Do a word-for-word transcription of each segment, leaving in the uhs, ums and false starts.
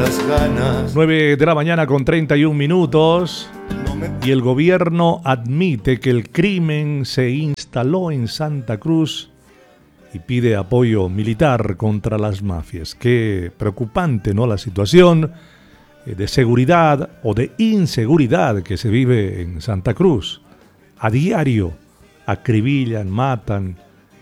las ganas. nueve de la mañana con treinta y un minutos. Y el gobierno admite que el crimen se instaló en Santa Cruz y pide apoyo militar contra las mafias. Qué preocupante, ¿no?, la situación de seguridad o de inseguridad que se vive en Santa Cruz. A diario acribillan, matan,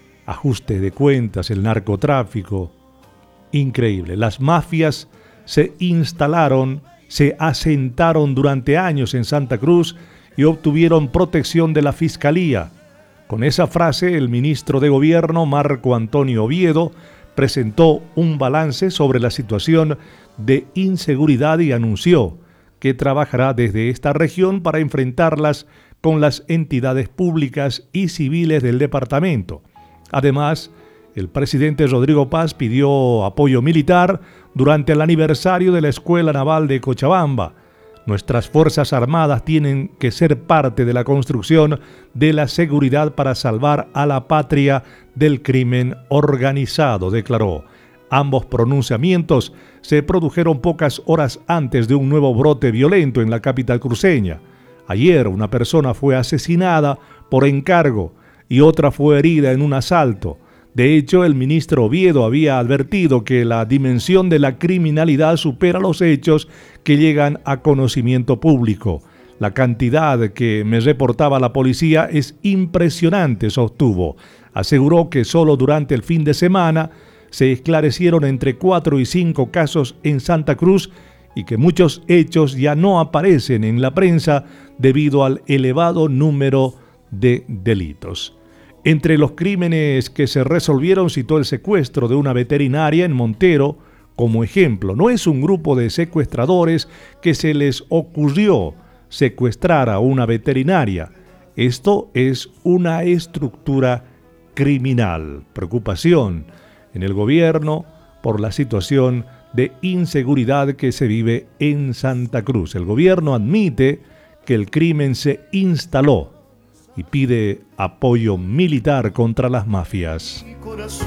ajuste de cuentas, el narcotráfico. Increíble. Las mafias se instalaron, se asentaron durante años en Santa Cruz y obtuvieron protección de la Fiscalía. Con esa frase, el ministro de Gobierno, Marco Antonio Oviedo, presentó un balance sobre la situación de inseguridad y anunció que trabajará desde esta región para enfrentarlas con las entidades públicas y civiles del departamento. Además, el presidente Rodrigo Paz pidió apoyo militar durante el aniversario de la Escuela Naval de Cochabamba. Nuestras Fuerzas Armadas tienen que ser parte de la construcción de la seguridad para salvar a la patria del crimen organizado, declaró. Ambos pronunciamientos se produjeron pocas horas antes de un nuevo brote violento en la capital cruceña. Ayer una persona fue asesinada por encargo y otra fue herida en un asalto. De hecho, el ministro Oviedo había advertido que la dimensión de la criminalidad supera los hechos que llegan a conocimiento público. La cantidad que me reportaba la policía es impresionante, sostuvo. Aseguró que solo durante el fin de semana se esclarecieron entre cuatro y cinco casos en Santa Cruz y que muchos hechos ya no aparecen en la prensa debido al elevado número de delitos. Entre los crímenes que se resolvieron citó el secuestro de una veterinaria en Montero como ejemplo. No es un grupo de secuestradores que se les ocurrió secuestrar a una veterinaria. Esto es una estructura criminal. Preocupación en el gobierno por la situación de inseguridad que se vive en Santa Cruz. El gobierno admite que el crimen se instaló y pide apoyo militar contra las mafias. Mi corazón